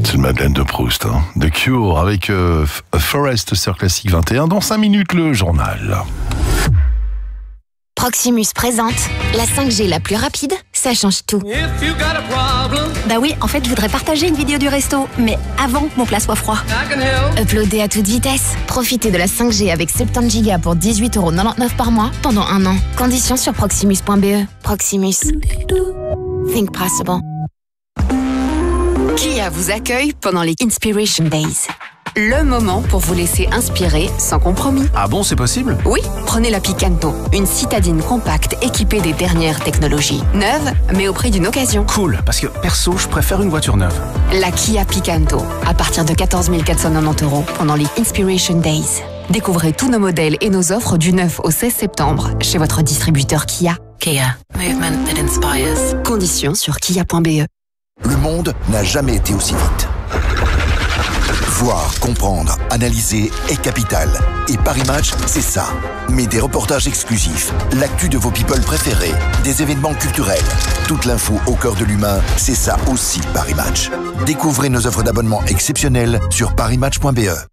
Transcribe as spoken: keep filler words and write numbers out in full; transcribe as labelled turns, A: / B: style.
A: C'est une Madeleine de Proust. Hein. The Cure avec euh, Forest sur Classique vingt et un. Dans cinq minutes, le journal.
B: Proximus présente la cinq G la plus rapide, ça change tout.
C: Bah oui, en fait, je voudrais partager une vidéo du resto, mais avant que mon plat soit froid.
B: Uploader à toute vitesse. Profitez de la cinq G avec soixante-dix gigas pour dix-huit euros quatre-vingt-dix-neuf par mois pendant un an. Conditions sur proximus point b e. Proximus. Think possible.
D: Kia vous accueille pendant les Inspiration Days. Le moment pour vous laisser inspirer sans compromis.
E: Ah bon, c'est possible?
D: Oui, prenez la Picanto, une citadine compacte équipée des dernières technologies. Neuve, mais au prix d'une occasion.
E: Cool, parce que perso, je préfère une voiture neuve.
D: La Kia Picanto, à partir de quatorze mille quatre cent quatre-vingt-dix euros pendant les Inspiration Days. Découvrez tous nos modèles et nos offres du neuf au seize septembre chez votre distributeur Kia.
F: Kia, movement that inspires.
D: Conditions sur kia point b e.
G: Le monde n'a jamais été aussi vite. Voir, comprendre, analyser est capital. Et Paris Match, c'est ça. Mais des reportages exclusifs, l'actu de vos people préférés, des événements culturels, toute l'info au cœur de l'humain, c'est ça aussi Paris Match. Découvrez nos offres d'abonnement exceptionnelles sur paris match point b e.